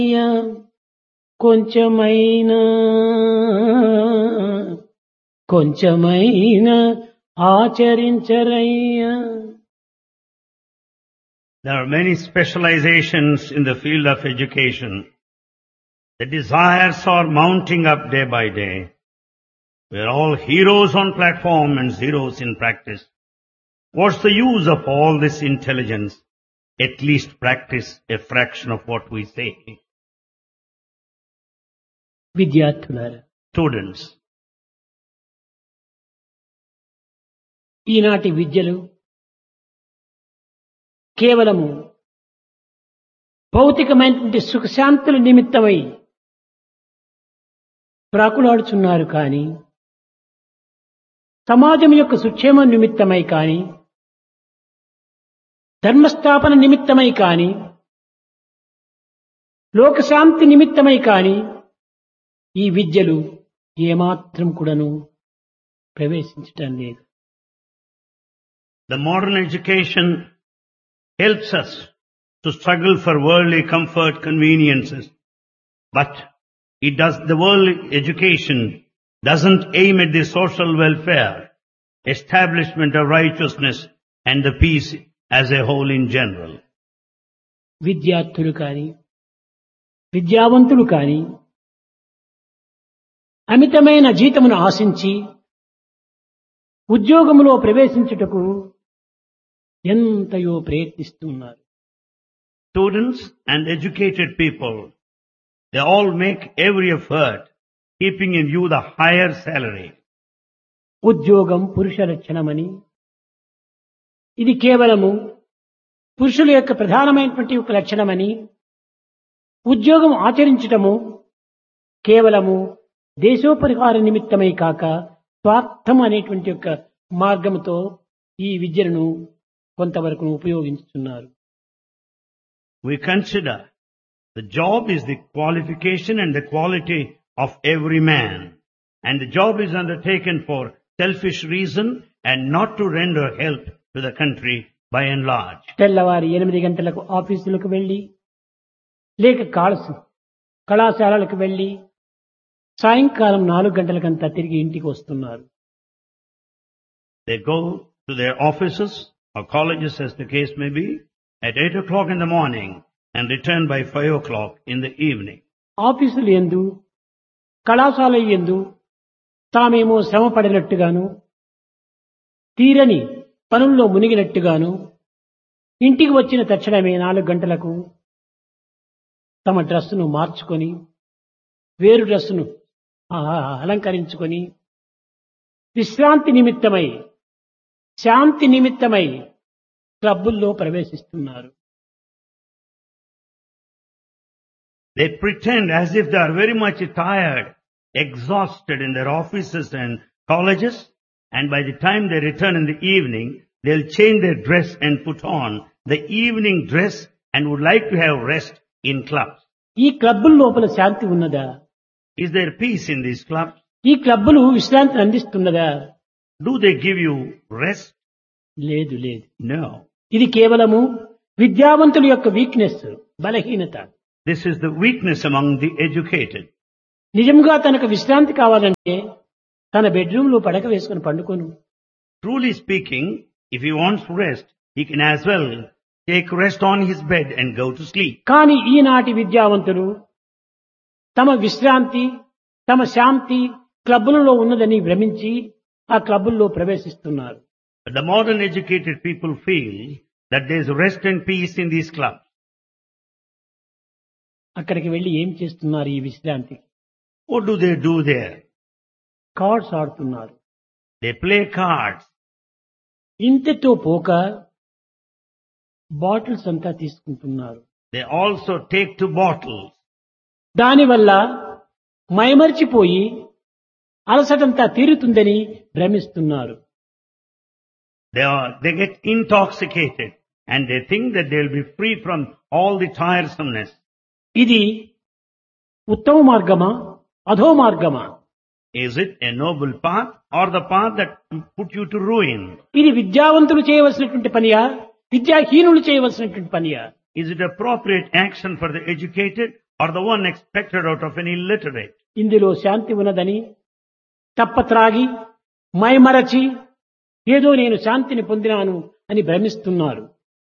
కొంచెమైనా కొంచెమైనా ఆచరించరయ్యా. There are many specializations in the field of education. The desires are mounting up day by day. We are all heroes on platform and zeros in practice. What's the use of all this intelligence? At least practice a fraction of what we say. విద్యార్థులారా, Students, ఈనాటి విద్యలు కేవలము భౌతికమైనటువంటి సుఖశాంతుల నిమిత్తమై ప్రాకులాడుచున్నారు కానీ, సమాజం యొక్క సుక్షేమం నిమిత్తమై కానీ, ధర్మస్థాపన నిమిత్తమై కానీ, లోకశాంతి నిమిత్తమై కానీ ఈ విద్యలు ఏమాత్రం కూడాను ప్రవేశించటం లేదు. the modern education helps us to struggle for worldly comfort, conveniences. But the worldly education doesn't aim at the social welfare, establishment of righteousness and the peace as a whole in general. విద్యార్థులు కానీ, విద్యావంతులు కానీ అమితమైన జీతమును ఆశించి ఉద్యోగములో ప్రవేశించుటకు ఎంతయో ప్రయత్నిస్తున్నారు. Students and educated people, they all make every effort, keeping in view the higher salary. ఉద్యోగం పురుష లక్షణమని, ఇది కేవలము పురుషుల యొక్క ప్రధానమైనటువంటి ఒక లక్షణమని, ఉద్యోగం ఆచరించటము కేవలము దేశోపరిహార నిమిత్తమై కాక స్వార్థం అనేటువంటి యొక్క మార్గముతో ఈ విద్యను కొంతవరకు ఉపయోగించుతున్నారు. We consider the job is the qualification and the quality of every man, and the job is undertaken for selfish reason and not to render help to the country by and large. తెల్లవారి 8 గంటలకు ఆఫీసులకు వెళ్లి, లేక కళాశాలలకు వెళ్లి సాయంకాలం 4 గంటలకంతా తిరిగి ఇంటికి వస్తున్నారు. They go to their offices or colleges, as the case may be, at 8 o'clock in the morning and return by 5 o'clock in the evening. ఆఫీసులు యందు, కళాశాల యందు తామేమో శ్రమ పడినట్టుగాను, తీరని పనుల్లో మునిగినట్టుగాను, ఇంటికి వచ్చిన తక్షణమే 4 గంటలకు తమ డ్రెస్సును మార్చుకొని, వేరు డ్రెస్సును అలంకరించుకొని, విశ్రాంతి నిమిత్తమై, శాంతి నిమిత్తమై క్లబ్బుల్లో ప్రవేశిస్తున్నారు. They pretend as if they are very much tired, exhausted in their offices and colleges, and by the time they return in the evening, they'll change their dress and put on the evening dress and would like to have rest in clubs. ఈ క్లబ్బుల లోపల శాంతి ఉన్నదా? Is there peace in these clubs? ఈ క్లబ్బులు విశ్రాంతిని అందిస్తున్నదా? Do they give you rest? లేదు, లేదు. No. ఇది కేవలము విద్యావంతుల యొక్క వీక్నెస్, బలహీనత. This is the weakness among the educated. నిజంగా తనకు విశ్రాంతి కావాలంటే తన బెడ్రూమ్ లో పడక వేసుకుని పండుకోను. Truly speaking, if he wants rest, he can as well take rest on his bed and go to sleep. కానీ ఈనాటి విద్యావంతులు తమ విశ్రాంతి, తమ శాంతి క్లబ్బులలో ఉన్నదని భ్రమించి ఆ క్లబ్బుల్లో ప్రవేశిస్తున్నారు. But the modern educated people feel that there is rest and peace in these clubs. అక్కడికి వెళ్లి ఏం చేస్తున్నారు? ఈ విశ్రాంతి What do they do there? Cards ఆడుతున్నారు. They play cards. ఇంతతో పోక బాటిల్స్ అంతా తీసుకుంటున్నారు. They also take to bottles. దానివల్ల మైమర్చిపోయి అలసటంతా తీరుతుందని భ్రమిస్తున్నారు. They get intoxicated and they think that they'll be free from all the tiresomeness. ఇది ఉత్తమ మార్గమా, అధో మార్గమా? Is it a noble path or the path that put you to ruin? ఇది విద్యావంతులు చేయవలసినటువంటి పనియా, విద్యాహీనులు చేయవలసినటువంటి పనియా? Is it appropriate action for the educated or the one expected out of an illiterate. ఇందులో శాంతి ఉన్నదని తప్పత్రాగి మైమరచి ఏదో నేను శాంతిని పొందినాను అని భ్రమిస్తున్నారు.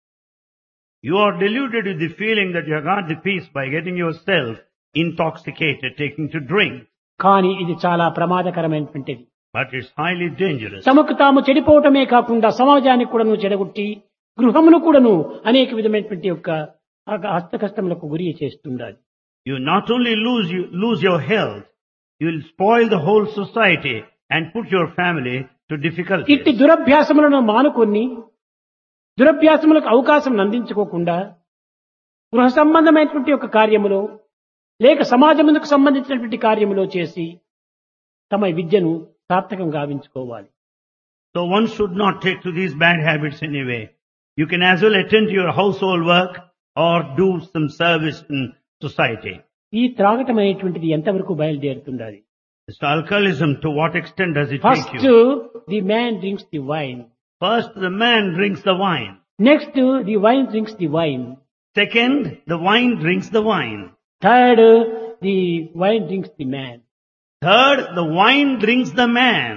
You are deluded with the feeling that you have got the peace by getting yourself intoxicated, taking to drink. కానీ ఇది చాలా ప్రమాదకరమైనటువంటిది. But it's highly dangerous. తమకు తాము చెడిపోవటమే కాకుండా సమాజానికి కూడాను చెడగొట్టి గృహమును కూడాను అనేక విధమైనటువంటి యొక్క హస్తకష్టములకు గురి చేస్తుండాలి. You not only lose your health, you will spoil the whole society and put your family to difficulties. ఇట్టి దురభ్యాసములను మానుకొని దురభ్యాసములకు అవకాశం అందించుకోకుండా గృహ సంబంధమైనటువంటి ఒక కార్యములో లేక సమాజమునకు సంబంధించినటువంటి కార్యములో చేసి తమ విద్యను సార్థకం గావించుకోవాలి. So one should not take to these bad habits anyway. You can as well attend to your household work or do some service in society. ఈ త్రాగటం అనేటువంటిది ఎంతవరకు బయలుదేరుతుండాలి? This alcoholism, to what extent does it first take you? The man drinks the wine. First, the man drinks the wine. Next the wine drinks the wine. Second, the wine drinks the wine. Third the wine drinks the man. Third, the wine drinks the man.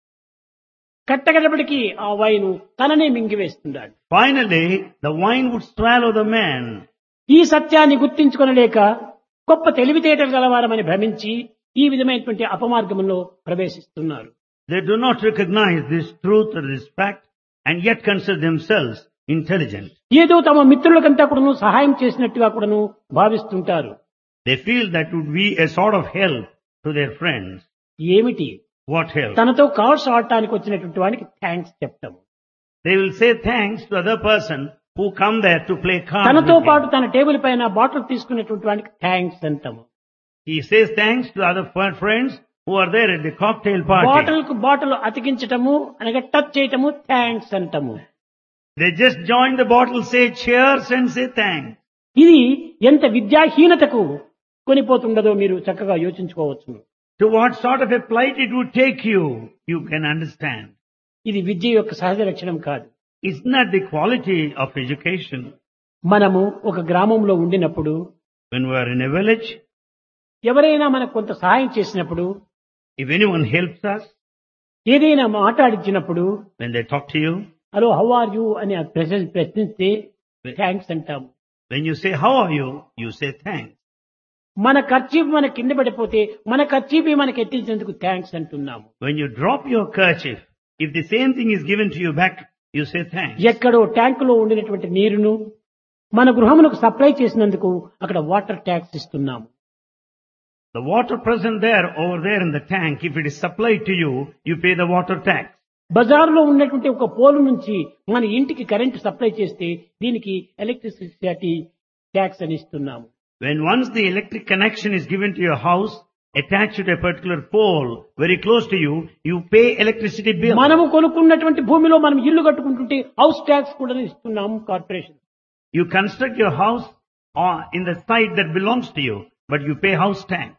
కట్టగడపటికి ఆ wine తననే మింగివేస్తున్నాడు. Finally, the wine would swallow the man. ఈ సత్యాన్ని గుర్తించుకొనలేక గొప్ప తెలివితేటలు గలవారమని భ్రమించి ఈ విధమైనటువంటి అపమార్గంలో ప్రవేశిస్తున్నారు. They do not recognize this truth or this fact and yet consider themselves intelligent. ఏదో తమ మిత్రులకంతా కూడాను సహాయం చేసినట్టుగా కూడాను భావిస్తుంటారు. They feel that would be a sort of help to their friends. ఏమిటి? What help? తనతో కార్డ్స్ ఆడటానికి వచ్చినటువంటి వానికి థ్యాంక్స్ చెప్తాము. They will say thanks to other person who come there to play cards తనతో with పాటు him. తన table పైన బాటిల్ తీసుకున్నటువంటి వానికి థ్యాంక్స్ అంటాము. He says thanks to other friends who are there at the cocktail party. Bottle కు bottle అతికించటము అనగా touch చేయటము థ్యాంక్స్ అంటాము. They just join the bottle, say cheers and say thanks. ఇది ఎంత విద్యాహీనతకు కొనిపోతుండదో మీరు చక్కగా యోచించుకోవచ్చు. To what sort of a plight it would take you, you can understand. ఇది విద్య యొక్క సహజ లక్షణం కాదు. It's not the quality of education. మనము ఒక గ్రామంలో ఉండినప్పుడు When we are in a village, ఎవరైనా మనకు కొంత సహాయం చేసినప్పుడు if anyone helps us, ఏదైనా మాట్లాడించినప్పుడు when they talk to you, hello how are you అని ప్రశ్నిస్తే థ్యాంక్స్ అంటాము. when you say how are you, you say thanks. మన ఖర్చీఫ్ మన కింద పడిపోతే మన ఖర్చీఫ్ మనకి ఎత్తించేందుకు థ్యాంక్స్ అంటున్నాము. When you drop your kerchief, if the same thing is given to you back, you say thanks. ఎక్కడో ట్యాంకులో ఉండినటువంటి నీరును మన గృహమునకు సప్లై చేసినందుకు అక్కడ వాటర్ ట్యాక్స్ ఇస్తున్నాము. The water present there, over there in the tank, if it is supplied to you, you pay the water tax. బజారులో ఉన్నటువంటి ఒక పోలు నుంచి మన ఇంటికి కరెంటు సప్లై చేస్తే దీనికి ఎలక్ట్రిసిటీ ట్యాక్స్ అని ఇస్తున్నాము. When once the electric connection is given to your house, attached to a particular pole, very close to you, you pay electricity bill. మనము కొనుక్కున్నటువంటి భూమిలో మనం ఇల్లు కట్టుకుంటుంటే హౌస్ ట్యాక్స్ కూడా ఇస్తున్నాము corporation. You construct your house in the site that belongs to you, but you pay house tax.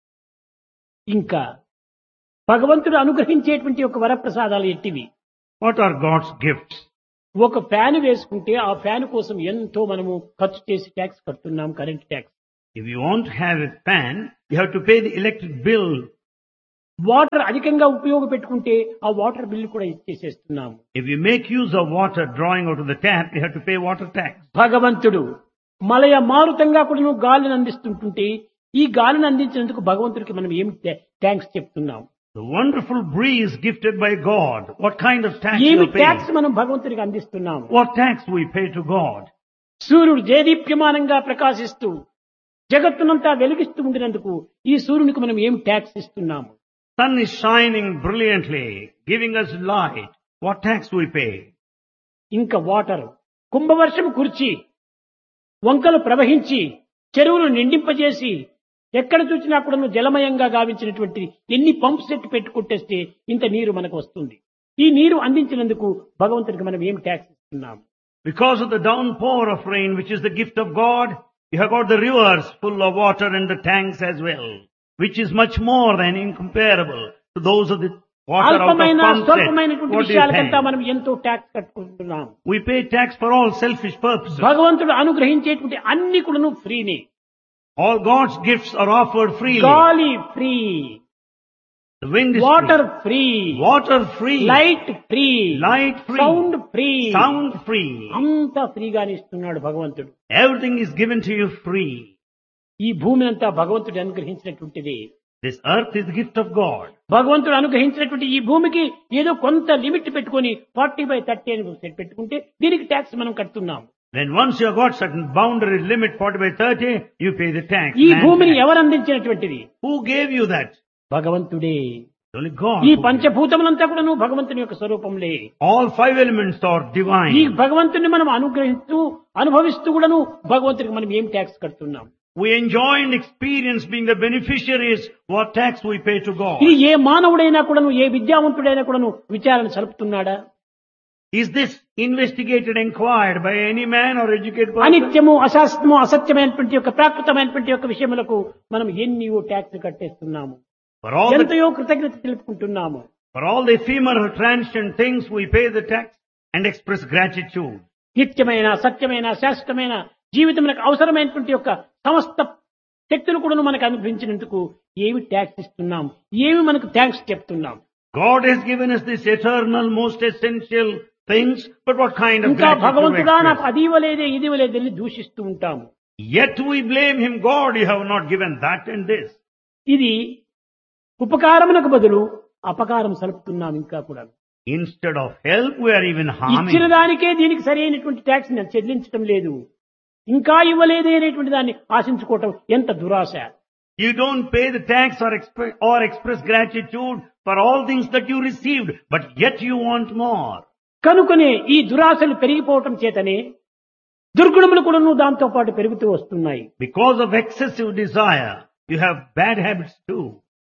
ఇంకా భగవంతుడు అనుగ్రహించేటువంటి ఒక వరప్రసాదాలు ఎట్టివి? What are God's gifts? ఒక ఫ్యాన్ వేసుకుంటే ఆ ఫ్యాన్ కోసం ఎంతో మనము ఖర్చు చేసి ట్యాక్స్ కడుతున్నాం, current tax. If you want to have a fan, you have to pay the electric bill. Water అధికంగా ఉపయోగపెట్టుకుంటే ఆ వాటర్ బిల్లు కూడా ఇచ్చేసేస్తున్నాము. If you make use of water drawing out of the tap, you have to pay water tax. భగవంతుడు మలయ మారుతంగా కూడా గాలిని అందిస్తుంటుంటే ఈ గాలిని అందించినందుకు భగవంతుడికి మనం ఏం థ్యాంక్స్ చెప్తున్నాం? The wonderful breeze gifted by God. What kind of tax you ఏమి are paying? ట్యాక్స్ మనం భగవంతుడికి అందిస్తున్నాము? What tax we pay to God? సూర్యుడు దేదీప్యమానంగా ప్రకాశిస్తూ జగత్తునంతా వెలిగిస్తూ ఉండినందుకు ఈ సూర్యునికి మనం ఏం ట్యాక్స్ ఇస్తున్నాము? Sun is shining brilliantly, giving us light. What tax we pay? ఇంకా వాటర్ కుంభవర్షం కురిచి వంకలు ప్రవహించి చెరువులు నిండింపజేసి ఎక్కడ చూసినా కూడా జలమయంగా గావించినటువంటి ఎన్ని పంప్ సెట్ పెట్టుకుంటేస్తే ఇంత నీరు మనకు వస్తుంది. ఈ నీరు అందించినందుకు భగవంతుడికి మనం ఏం ట్యాక్స్ ఇస్తున్నాము? Because of the downpour of rain, which is the gift of God, you have got the rivers full of water and the tanks as well, which is much more than incomparable to those of the water out of అల్పమైన pump set. స్వల్పమైనటువంటి What do you విషయాలకంతా pay? మనం ఎంతో tax కట్టుకుంటున్నాం. We pay tax for all selfish purposes. భగవంతుడు అనుగ్రహించేటువంటి అన్ని కూడాను ఫ్రీనే. All God's gifts are offered freely. గాలి free, The wind is water free. Free, Water free. Light free, Light free. Sound free, Sound free. అంతా ఫ్రీగానే ఇస్తున్నాడు భగవంతుడు. Everything is given to you free. ఈ భూమిని అంతా భగవంతుడు అనుగ్రహించినటువంటిది. This earth is the gift of God. భగవంతుడు అనుగ్రహించినటువంటి ఈ భూమికి ఏదో కొంత లిమిట్ పెట్టుకొని 40/30 అని సెట్ పెట్టుకుంటే దీనికి ట్యాక్స్ మనం కడుతున్నాం. Then once you have got certain boundary limit 40/30, you pay the tax. ఈ land భూమిని tax. ఎవరు అందించినటువంటిది? Who gave you that? భగవంతుడే. Only God. ఈ who gave. పంచభూతములంతా కూడా భగవంతుని యొక్క స్వరూపంలే. All 5 elements are ఈ divine. భగవంతుని మనం అనుగ్రహిస్తూ అనుభవిస్తూ కూడాను భగవంతునికి మనం ఏం ట్యాక్స్ కడుతున్నాం? We enjoy and experience being the beneficiaries what tax we pay to God. ఇది ఏ మానవుడైనా కూడాను, ఏ విద్యావంతుడైనా కూడాను విచారణ సలుపుతున్నాడా? Is this investigated, inquired by any man or educated person? అనిత్యము, అశాస్త్రము, అసత్యమైనటువంటి యొక్క ప్రాకృతమైనటువంటి యొక్క విషయములకు మనం ఎన్నో ట్యాక్స్ కట్టేస్తున్నాము. For all the ఎంతయో కృతజ్ఞత తెలుపుకుంటున్నాము. the ephemeral transient things, we pay the tax and express gratitude. నిత్యమైన, సత్యమైన, శాశ్వతమైన జీవితములకు అవసరమైనటువంటి యొక్క సమస్త శక్తులు కూడా మనకు అనుగ్రహించినందుకు ఏమి ట్యాక్స్ ఇస్తున్నాం, ఏమి మనకు థ్యాంక్స్ చెప్తున్నాం? God has given us this eternal, most essential things, but what kind of ఇంకా gratitude we భగవంతుడా నాకు express? అది ఇవ్వలేదే, ఇది ఇవ్వలేదే అని దూషిస్తూ ఉంటాము. Yet we blame Him, God, you have not given that and this. ఇది ఉపకారమునకు బదులు అపకారం సలుపుతున్నాం. ఇంకా కూడా Instead of help, we are even ఇచ్చిన harming. దానికే దీనికి సరైనటువంటి ట్యాక్స్ చెల్లించడం లేదు, ఇంకా ఇవ్వలేదే అనేటువంటి దాన్ని ఆశించుకోవటం ఎంత దురాశ. You don't pay the tax or express gratitude for all things that you received, but yet you want more. కనుకనే ఈ దురాశలు పెరిగిపోవటం చేతనే దుర్గుణములు కూడా దాంతో పాటు పెరుగుతూ వస్తున్నాయి. Because of excessive desire, you have bad habits too.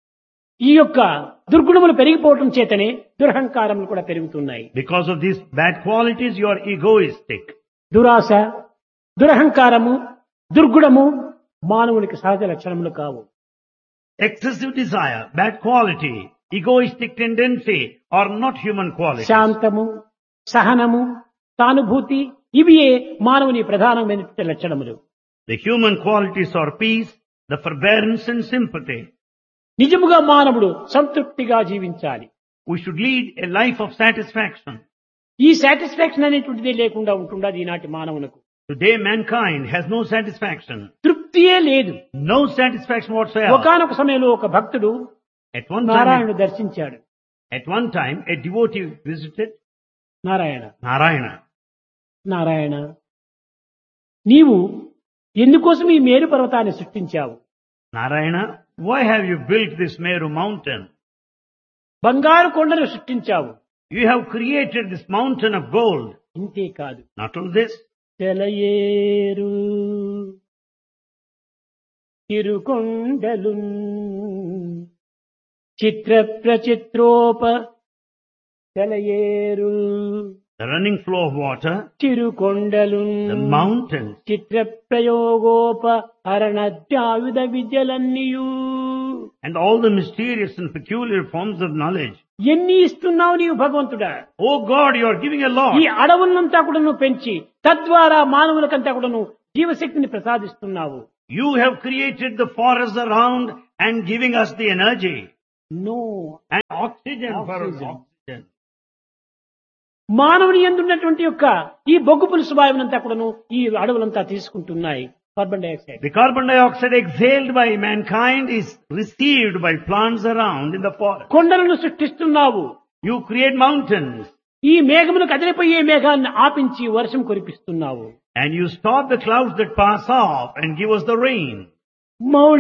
ఈ యొక్క దుర్గుణములు పెరిగిపోవటం చేతనే దురహంకారములు కూడా పెరుగుతున్నాయి. Because of these bad qualities, you are egoistic. దురాశ, దురహంకారము, దుర్గుణము మానవునికి సహజ లక్షణములు కావు. Excessive desire, bad quality, egoistic tendency are not human qualities. శాంతము, సహనము, సానుభూతి ఇవియే మానవుని ప్రధానమైనటువంటి లక్షణములు. The human qualities are peace, the forbearance and sympathy. నిజముగా మానవుడు సంతృప్తిగా జీవించాలి. We should lead a life of satisfaction. ఈ సాటిస్ఫాక్షన్ అనేటువంటిదే లేకుండా ఉంటుండదు ఈనాటి మానవునకు. Today mankind has no satisfaction. తృప్తియే లేదు. No satisfaction whatsoever. ఒకానొక సమయంలో ఒక భక్తుడు At one నారాయణుడు దర్శించాడు. time, a devotee visited Narayana, Narayana. Narayana, నీవు ఎందుకోసం ఈ మేరు పర్వతాన్ని సృష్టించావు? Narayana, why have you built this Meru mountain? బంగారు కొండను సృష్టించావు. You have created this mountain of gold. ఇంతే కాదు, Not only this, తెలయేరు తిరుకొండలు Chitra ప్రచిత్రోప తెలయేరు the running flow of water, తిరుకొండలు the mountains, Chitra ప్రయోగోప హరణద్యాయుధ విద్యలన్నీయు and all the mysterious and peculiar forms of knowledge. ఎన్ని ఇస్తున్నావు నీవు భగవంతుడా? Oh God, you are giving a lot. ఈ అడవులంతా కూడా నువ్వు పెంచి తద్వారా మానవులకంతా కూడా నువ్వు జీవశక్తిని ప్రసాదిస్తున్నావు. You have created the forests around and giving us the energy no, and oxygen for Oxygen. oxygen. మానవుని ఎందున్నటువంటి యొక్క ఈ బొగ్గు పులుసు వాయువునంతా కూడాను ఈ అడవులంతా తీసుకుంటున్నాయి. Carbon dioxide, The carbon dioxide exhaled by mankind is received by plants around in the forest. కొండలను సృష్టిస్తున్నావు. You create mountains ఈ మేఘమును కదిలిపోయే మేఘాన్ని ఆపించి వర్షం కురిపిస్తున్నావు. and you stop the clouds that pass off and give us the rain.